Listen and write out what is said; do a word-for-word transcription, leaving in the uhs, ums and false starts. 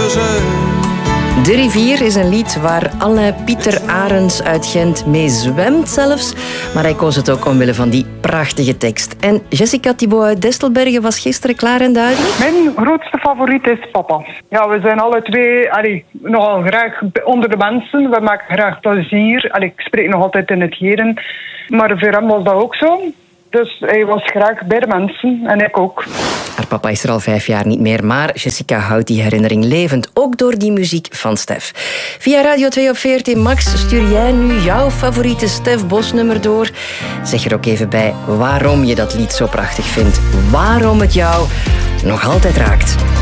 zijn. De rivier is een lied waar alle Pieter Arends uit Gent mee zwemt zelfs. Maar hij koos het ook omwille van die prachtige tekst. En Jessica Thibault uit Destelbergen was gisteren klaar en duidelijk? Mijn grootste favoriet is papa. Ja, we zijn alle twee allee, nogal graag onder de mensen. We maken graag plezier. Allee, ik spreek nog altijd in het heden. Maar voor hem was dat ook zo. Dus hij was graag bij de mensen en ik ook. Haar papa is er al vijf jaar niet meer, maar Jessica houdt die herinnering levend. Ook door die muziek van Stef. Via Radio twee op V R T Max stuur jij nu jouw favoriete Stef Bos nummer door. Zeg er ook even bij waarom je dat lied zo prachtig vindt. Waarom het jou nog altijd raakt.